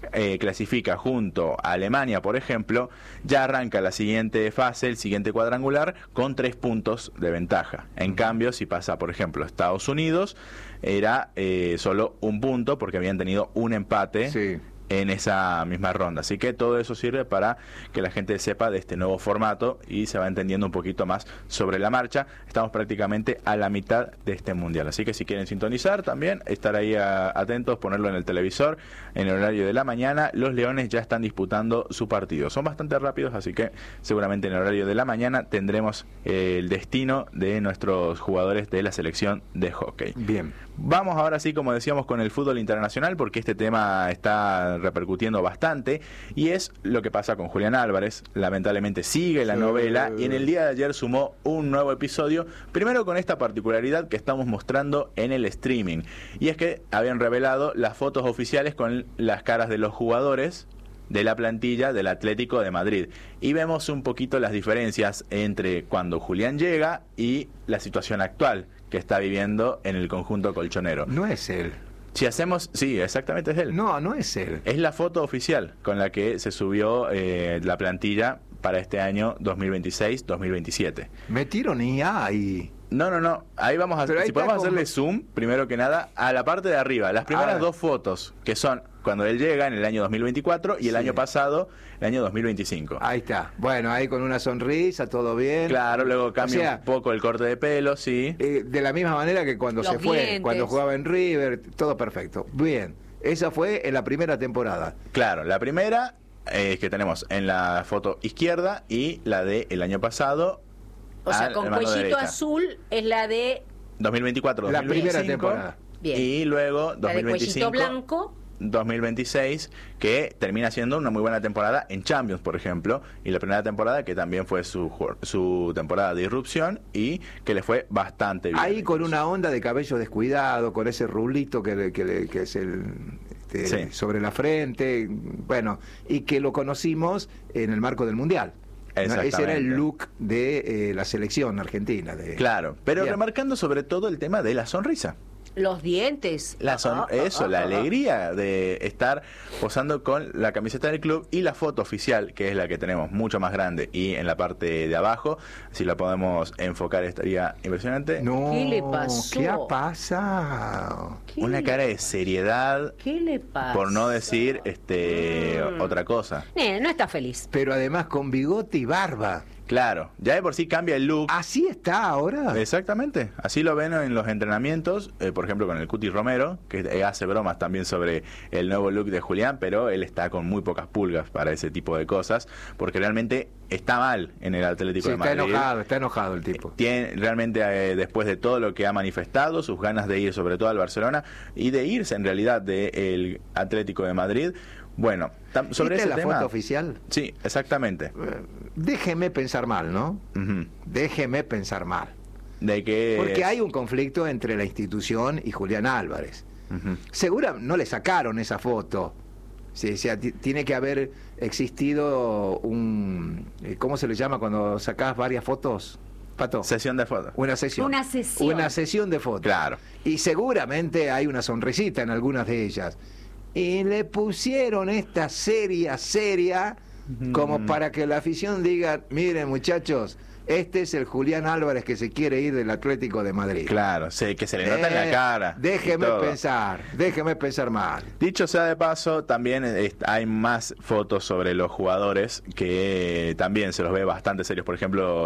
Speaker 2: clasifica junto a Alemania, por ejemplo, ya arranca la siguiente fase, el siguiente cuadrangular, con 3 puntos de ventaja. En cambio, si pasa, por ejemplo, Estados Unidos, era solo 1 punto porque habían tenido un empate.
Speaker 3: Sí.
Speaker 2: En esa misma ronda. Así que todo eso sirve para que la gente sepa de este nuevo formato y se va entendiendo un poquito más sobre la marcha. Estamos prácticamente a la mitad de este mundial. Así que si quieren sintonizar también, estar ahí atentos, ponerlo en el televisor en el horario de la mañana. Los Leones ya están disputando su partido. Son bastante rápidos, así que seguramente en el horario de la mañana tendremos el destino de nuestros jugadores de la selección de hockey.
Speaker 3: Bien.
Speaker 2: Vamos ahora sí, como decíamos, con el fútbol internacional, porque este tema está repercutiendo bastante, y es lo que pasa con Julián Álvarez. Lamentablemente sigue la novela, y en el día de ayer sumó un nuevo episodio, primero con esta particularidad que estamos mostrando en el streaming, y es que habían revelado las fotos oficiales con las caras de los jugadores de la plantilla del Atlético de Madrid, y vemos un poquito las diferencias entre cuando Julián llega y la situación actual que está viviendo en el conjunto colchonero.
Speaker 3: No es él.
Speaker 2: Si hacemos, sí, exactamente es él.
Speaker 3: No, no es él.
Speaker 2: Es la foto oficial con la que se subió la plantilla para este año 2026-2027.
Speaker 3: Metieron IA ahí.
Speaker 2: No. Ahí vamos a
Speaker 3: Pero ahí
Speaker 2: si podemos
Speaker 3: está
Speaker 2: hacerle
Speaker 3: como-
Speaker 2: zoom, primero que nada, a la parte de arriba. Las primeras 2 fotos, que son cuando él llega en el año 2024 y el
Speaker 3: Sí.
Speaker 2: año pasado, el año 2025.
Speaker 3: Ahí está. Bueno, ahí con una sonrisa, todo bien.
Speaker 2: Claro, luego cambia
Speaker 3: O sea,
Speaker 2: un poco el corte de pelo, sí.
Speaker 3: de la misma manera que cuando
Speaker 1: Los
Speaker 3: se fue,
Speaker 1: dientes.
Speaker 3: cuando jugaba en River, todo perfecto. Bien. Esa fue en la primera temporada.
Speaker 2: Claro, la primera es que tenemos en la foto izquierda y la del año pasado.
Speaker 1: O sea,
Speaker 2: a
Speaker 1: con
Speaker 2: la mano
Speaker 1: cuellito
Speaker 2: derecha.
Speaker 1: azul es la de
Speaker 2: 2024,
Speaker 3: La
Speaker 2: 2025.
Speaker 3: primera temporada.
Speaker 1: Bien.
Speaker 2: Y luego
Speaker 1: la de cuellito
Speaker 2: 2025.
Speaker 1: blanco.
Speaker 2: 2026, que termina siendo una muy buena temporada en Champions, por ejemplo, y la primera temporada que también fue su temporada de irrupción y que le fue bastante bien.
Speaker 3: Ahí con
Speaker 2: incluso.
Speaker 3: una onda de cabello descuidado, con ese rulito que es el
Speaker 2: Sí.
Speaker 3: sobre la frente, bueno, y que lo conocimos en el marco del Mundial. ¿No? Ese era el
Speaker 2: Exactamente.
Speaker 3: look de la selección argentina.
Speaker 2: Claro, pero
Speaker 3: Bien.
Speaker 2: remarcando sobre todo el tema de la sonrisa.
Speaker 1: Los dientes.
Speaker 2: La alegría de estar posando con la camiseta del club y la foto oficial, que es la que tenemos mucho más grande y en la parte de abajo, si la podemos enfocar estaría impresionante.
Speaker 3: No,
Speaker 1: ¿Qué le pasó?
Speaker 3: ¿Qué ha pasado?
Speaker 1: ¿Qué
Speaker 2: Una
Speaker 1: le-
Speaker 2: cara de seriedad,
Speaker 1: ¿Qué le pasa?
Speaker 2: por no decir otra cosa.
Speaker 1: No está feliz.
Speaker 3: Pero además con bigote y barba.
Speaker 2: Claro, ya de por sí cambia el look.
Speaker 3: ¿Así está ahora?
Speaker 2: Exactamente, así lo ven en los entrenamientos, por ejemplo con el Cuti Romero, que hace bromas también sobre el nuevo look de Julián, pero él está con muy pocas pulgas para ese tipo de cosas, porque realmente está mal en el Atlético
Speaker 3: Sí,
Speaker 2: de Madrid.
Speaker 3: está enojado el tipo.
Speaker 2: Tiene realmente, después de todo lo que ha manifestado, sus ganas de ir sobre todo al Barcelona y de irse en realidad del Atlético de Madrid. Bueno, sobre
Speaker 3: ¿Esta
Speaker 2: ese
Speaker 3: es la
Speaker 2: tema...
Speaker 3: foto oficial?
Speaker 2: Sí, exactamente.
Speaker 3: Déjeme pensar mal, ¿no?
Speaker 2: Ujú.
Speaker 3: Déjeme pensar mal.
Speaker 2: De que...
Speaker 3: Porque hay un conflicto entre la institución y Julián Álvarez.
Speaker 2: Ujú.
Speaker 3: Segura no le sacaron esa foto. Sí, o sea, tiene que haber existido un... ¿Cómo se le llama cuando sacás varias fotos? Pato.
Speaker 2: Sesión de fotos.
Speaker 3: Una sesión.
Speaker 1: Una sesión.
Speaker 3: Una sesión de fotos.
Speaker 2: Claro.
Speaker 3: Y seguramente hay una sonrisita en algunas de ellas. Y le pusieron esta seria, como para que la afición diga, miren muchachos, este es el Julián Álvarez que se quiere ir del Atlético de Madrid.
Speaker 2: Claro, sí, que se le nota en la cara.
Speaker 3: Déjeme
Speaker 2: y todo.
Speaker 3: déjeme pensar mal.
Speaker 2: Dicho sea de paso, también hay más fotos sobre los jugadores que también se los ve bastante serios. Por ejemplo,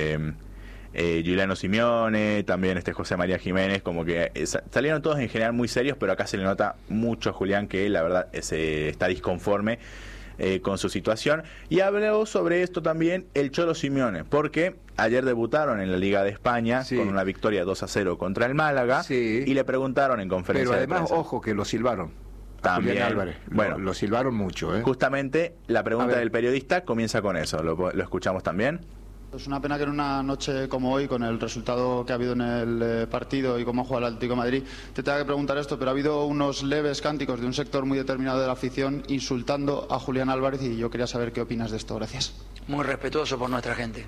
Speaker 2: Giuliano Simeone, también José María Jiménez, como que salieron todos en general muy serios, pero acá se le nota mucho a Julián que la verdad está disconforme con su situación. Y habló sobre esto también el Cholo Simeone, porque ayer debutaron en la Liga de España
Speaker 3: Sí.
Speaker 2: con una victoria 2-0 contra el Málaga,
Speaker 3: Sí.
Speaker 2: y le preguntaron en conferencia
Speaker 3: Pero
Speaker 2: de
Speaker 3: además,
Speaker 2: prensa.
Speaker 3: ojo, que lo silbaron. a
Speaker 2: También.
Speaker 3: Julián Álvarez.
Speaker 2: Bueno.
Speaker 3: Lo silbaron mucho, ¿eh?
Speaker 2: Justamente la
Speaker 3: A
Speaker 2: pregunta
Speaker 3: ver.
Speaker 2: del periodista comienza con eso. ¿Lo escuchamos también?
Speaker 6: Es una pena que en una noche como hoy, con el resultado que ha habido en el partido y cómo juega el Atlético de Madrid, te tenga que preguntar esto, pero ha habido unos leves cánticos de un sector muy determinado de la afición insultando a Julián Álvarez y yo quería saber qué opinas de esto. Gracias.
Speaker 7: Muy respetuoso por nuestra gente.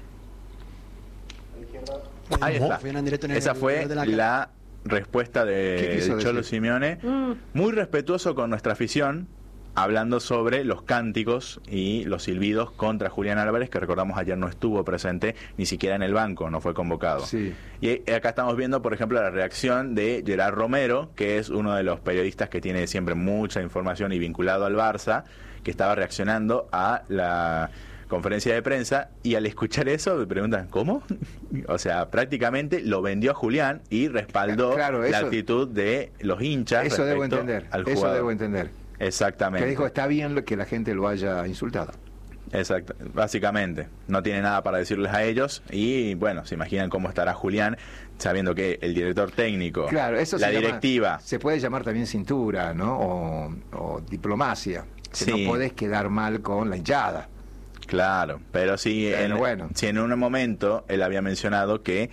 Speaker 2: Ahí está. Esa fue la respuesta
Speaker 3: ¿Qué
Speaker 2: de
Speaker 3: quiso
Speaker 2: Cholo
Speaker 3: decir?
Speaker 2: Simeone. Muy respetuoso con nuestra afición, hablando sobre los cánticos y los silbidos contra Julián Álvarez, que recordamos ayer no estuvo presente ni siquiera en el banco, no fue convocado.
Speaker 3: Sí.
Speaker 2: Y acá estamos viendo, por ejemplo, la reacción de Gerard Romero, que es uno de los periodistas que tiene siempre mucha información y vinculado al Barça, que estaba reaccionando a la conferencia de prensa, y al escuchar eso me preguntan, ¿cómo? O sea, prácticamente lo vendió a Julián y respaldó la actitud de los hinchas.
Speaker 3: Eso debo entender,
Speaker 2: al
Speaker 3: eso
Speaker 2: jugador.
Speaker 3: debo entender.
Speaker 2: Exactamente.
Speaker 3: Que dijo, está bien que la gente lo haya insultado.
Speaker 2: Exacto, básicamente. No tiene nada para decirles a ellos y, bueno, se imaginan cómo estará Julián sabiendo que el director técnico,
Speaker 3: claro, eso
Speaker 2: la directiva...
Speaker 3: se puede llamar también cintura, ¿no? O diplomacia. Que no podés quedar mal con la hinchada.
Speaker 2: Claro, pero sí, si en un momento él había mencionado que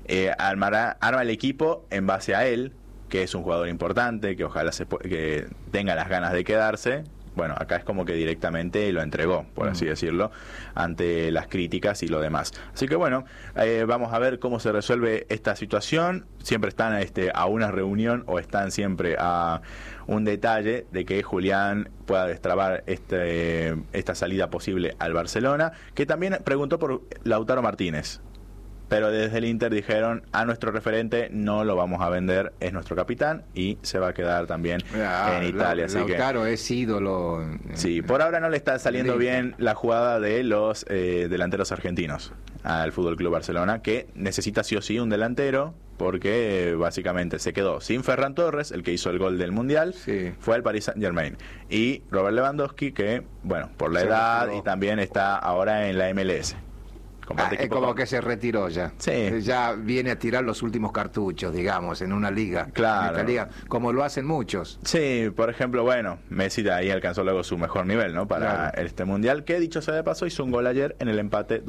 Speaker 2: arma el equipo en base a él, que es un jugador importante, que ojalá que tenga las ganas de quedarse. Bueno, acá es como que directamente lo entregó, por así decirlo, ante las críticas y lo demás. Así que bueno, vamos a ver cómo se resuelve esta situación. Siempre están a una reunión o están siempre a un detalle de que Julián pueda destrabar esta salida posible al Barcelona, que también preguntó por Lautaro Martínez. Pero desde el Inter dijeron, a nuestro referente no lo vamos a vender, es nuestro capitán y se va a quedar también en Italia.
Speaker 3: Lautaro es ídolo.
Speaker 2: Sí, por ahora no le está saliendo bien la jugada de los delanteros argentinos al Fútbol Club Barcelona, que necesita sí o sí un delantero, porque básicamente se quedó sin Ferran Torres, el que hizo el gol del Mundial, fue al Paris Saint-Germain, y Robert Lewandowski, que, bueno, por la edad y también está ahora en la MLS.
Speaker 3: Es como que se retiró ya. Sí. Ya viene a tirar los últimos cartuchos, digamos, en una liga.
Speaker 2: Claro.
Speaker 3: En esta liga, como lo hacen muchos.
Speaker 2: Sí, por ejemplo, bueno, Messi ahí alcanzó luego su mejor nivel, ¿no? Para este mundial, que dicho sea de paso, hizo un gol ayer en el empate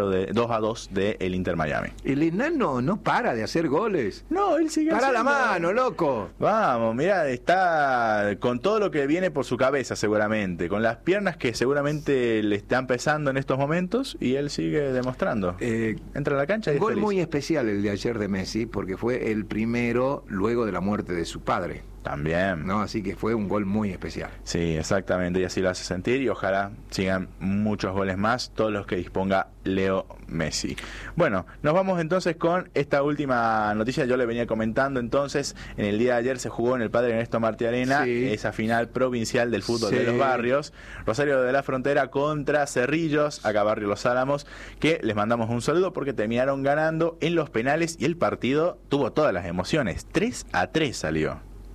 Speaker 2: 2-2 de el Inter Miami.
Speaker 3: El enano no para de hacer goles.
Speaker 2: No, él sigue
Speaker 3: para
Speaker 2: haciendo...
Speaker 3: la mano, loco.
Speaker 2: Vamos, mira, está con todo lo que viene por su cabeza seguramente, con las piernas que seguramente le están pesando en estos momentos, y él sigue demostrando. Entra a la cancha y
Speaker 3: un
Speaker 2: es
Speaker 3: gol
Speaker 2: feliz.
Speaker 3: Muy especial el de ayer de Messi, porque fue el primero luego de la muerte de su padre.
Speaker 2: También.
Speaker 3: ¿No? Así que fue un gol muy especial.
Speaker 2: Sí, exactamente, y así lo hace sentir, y ojalá sigan muchos goles más, todos los que disponga Leo Messi. Bueno, nos vamos entonces con esta última noticia. Yo le venía comentando entonces, en el día de ayer se jugó en el Padre Ernesto Martí Arena, esa final provincial del fútbol de los barrios, Rosario de la Frontera contra Cerrillos, acá Barrio Los Álamos, que les mandamos un saludo porque terminaron ganando en los penales y el partido tuvo todas las emociones. 3-3 salió.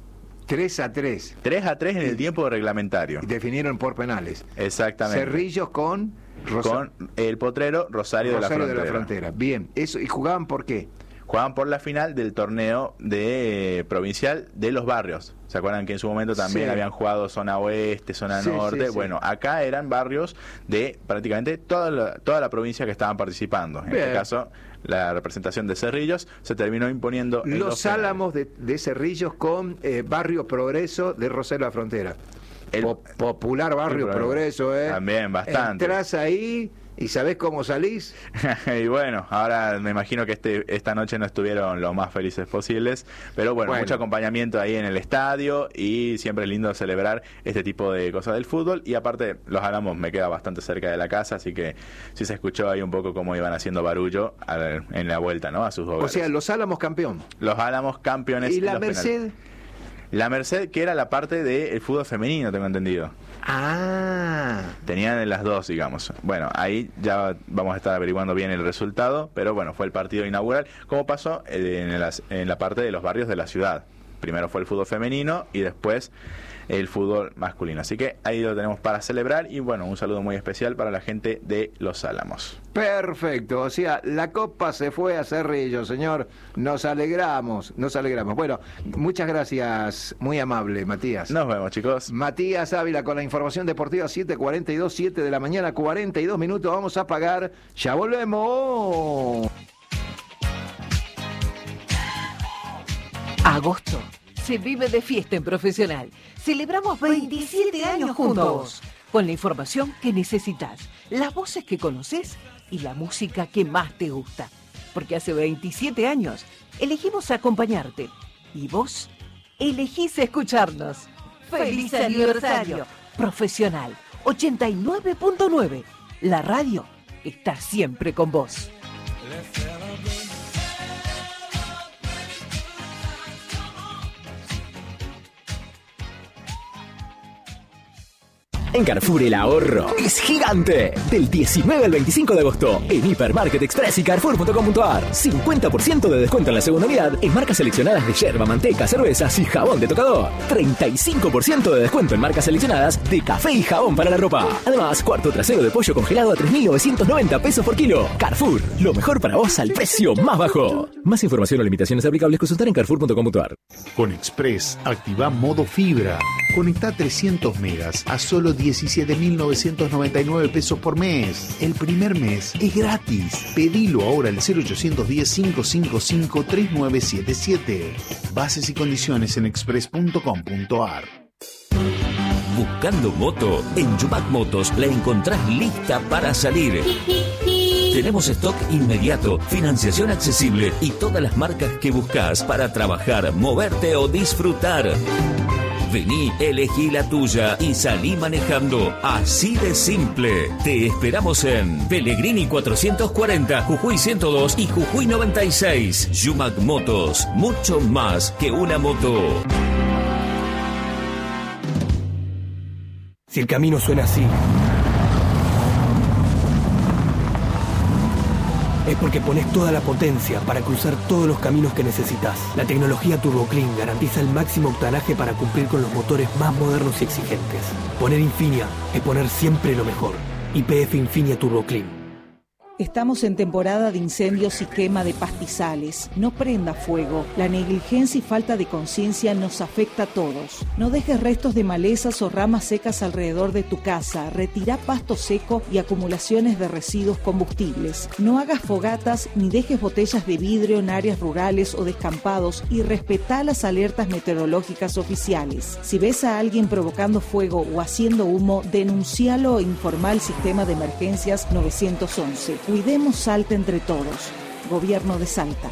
Speaker 3: 3-3.
Speaker 2: 3-3 en el tiempo reglamentario.
Speaker 3: Y definieron por penales.
Speaker 2: Exactamente.
Speaker 3: Cerrillos con
Speaker 2: el potrero Rosario de la Frontera.
Speaker 3: Bien, eso. ¿Y jugaban por qué?
Speaker 2: Jugaban por la final del torneo de provincial de los barrios. ¿Se acuerdan que en su momento también habían jugado zona oeste, zona norte? Bueno, acá eran barrios de prácticamente toda la provincia que estaban participando. En este caso, la representación de Cerrillos se terminó imponiendo en
Speaker 3: Los Álamos de Cerrillos con Barrio Progreso de Rosario de la Frontera. Popular Barrio Progreso,
Speaker 2: También, bastante.
Speaker 3: Entrás ahí y ¿sabés cómo salís?
Speaker 2: Y bueno, ahora me imagino que esta noche no estuvieron lo más felices posibles, pero bueno, mucho acompañamiento ahí en el estadio, y siempre es lindo celebrar este tipo de cosas del fútbol. Y aparte, Los Álamos me queda bastante cerca de la casa, así que sí se escuchó ahí un poco cómo iban haciendo barullo en la vuelta, ¿no? A sus hogares.
Speaker 3: O sea, Los Álamos campeón.
Speaker 2: Los Álamos campeones.
Speaker 3: ¿Y la Merced?
Speaker 2: Penales. La Merced, que era la parte del fútbol femenino, tengo entendido. Tenían en las dos, digamos. Bueno, ahí ya vamos a estar averiguando bien el resultado, pero bueno, fue el partido inaugural. ¿Cómo pasó en la parte de los barrios de la ciudad? Primero fue el fútbol femenino y después el fútbol masculino. Así que ahí lo tenemos para celebrar, y bueno, un saludo muy especial para la gente de Los Álamos.
Speaker 3: Perfecto, o sea, la copa se fue a Cerrillos, señor. Nos alegramos. Bueno, muchas gracias, muy amable, Matías.
Speaker 2: Nos vemos, chicos.
Speaker 3: Matías Ávila con la información deportiva, 7:42, 7 de la mañana, 42 minutos. Vamos a pagar, ya volvemos.
Speaker 8: Agosto se vive de fiesta en Profesional. Celebramos 27 años juntos, con la información que necesitas, las voces que conoces y la música que más te gusta. Porque hace 27 años elegimos acompañarte y vos elegís escucharnos. ¡Feliz aniversario! Profesional 89.9. La radio está siempre con vos.
Speaker 9: En Carrefour el ahorro es gigante. Del 19 al 25 de agosto en Hipermarket Express y Carrefour.com.ar. 50% de descuento en la segunda unidad en marcas seleccionadas de yerba, manteca, cervezas y jabón de tocador. 35% de descuento en marcas seleccionadas de café y jabón para la ropa. Además, cuarto trasero de pollo congelado a 3.990 pesos por kilo. Carrefour, lo mejor para vos al precio más bajo. Más información o limitaciones aplicables consultar en Carrefour.com.ar.
Speaker 10: Con Express, activa modo fibra. Conecta 300 megas a solo 17.999 pesos por mes. El primer mes es gratis. Pedilo ahora al 0810-555-3977. Bases y condiciones en express.com.ar.
Speaker 11: Buscando moto, en Yumac Motos la encontrás lista para salir. Tenemos stock inmediato, financiación accesible y todas las marcas que buscas para trabajar, moverte o disfrutar. Vení, elegí la tuya y salí manejando. Así de simple. Te esperamos en Pellegrini 440, Jujuy 102 y Jujuy 96. Yumac Motos, mucho más que una moto.
Speaker 12: Si el camino suena así, es porque pones toda la potencia para cruzar todos los caminos que necesitas. La tecnología Turbo Clean garantiza el máximo octanaje para cumplir con los motores más modernos y exigentes. Poner Infinia es poner siempre lo mejor. YPF Infinia Turbo Clean.
Speaker 13: Estamos en temporada de incendios y quema de pastizales. No prenda fuego. La negligencia y falta de conciencia nos afecta a todos. No dejes restos de malezas o ramas secas alrededor de tu casa. Retira pasto seco y acumulaciones de residuos combustibles. No hagas fogatas ni dejes botellas de vidrio en áreas rurales o descampados y respetá las alertas meteorológicas oficiales. Si ves a alguien provocando fuego o haciendo humo, denuncialo e informa al sistema de emergencias 911. Cuidemos Salta entre todos. Gobierno de Salta.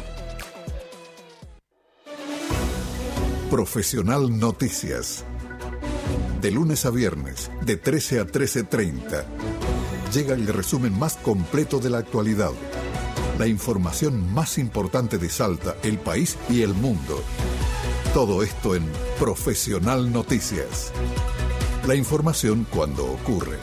Speaker 14: Profesional Noticias. De lunes a viernes, de 13 a 13:30. Llega el resumen más completo de la actualidad. La información más importante de Salta, el país y el mundo. Todo esto en Profesional Noticias. La información cuando ocurre.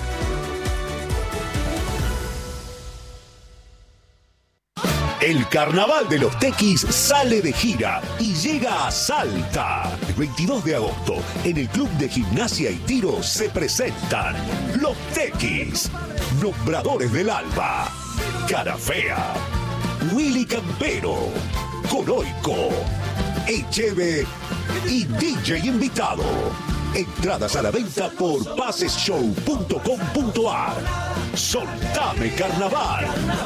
Speaker 15: El Carnaval de los Tequis sale de gira y llega a Salta. El 22 de agosto, en el Club de Gimnasia y Tiro se presentan los Tequis, Nombradores del Alba, Cara Fea, Willy Campero, Coroico, Echeve y DJ invitado. Entradas a la venta por pasesshow.com.ar. Soltame Carnaval.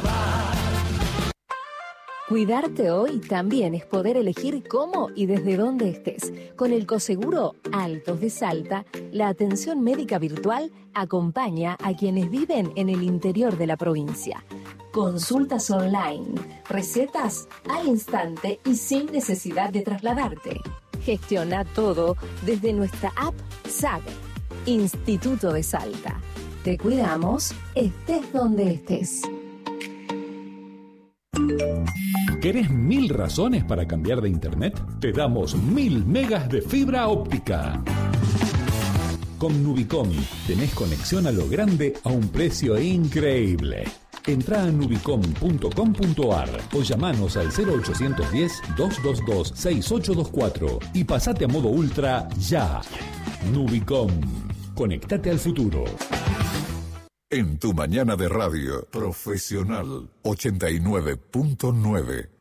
Speaker 16: Cuidarte hoy también es poder elegir cómo y desde dónde estés. Con el Coseguro Altos de Salta, la atención médica virtual acompaña a quienes viven en el interior de la provincia. Consultas online, recetas al instante y sin necesidad de trasladarte. Gestiona todo desde nuestra app SAG, Instituto de Salta. Te cuidamos, estés donde estés.
Speaker 17: ¿Querés 1000 razones para cambiar de internet? Te damos 1000 megas de fibra óptica. Con Nubicom tenés conexión a lo grande a un precio increíble. Entrá a nubicom.com.ar o llamanos al 0810-222-6824 y pasate a modo ultra ya. Nubicom. Conectate al futuro.
Speaker 14: En tu mañana de radio, Profesional 89.9.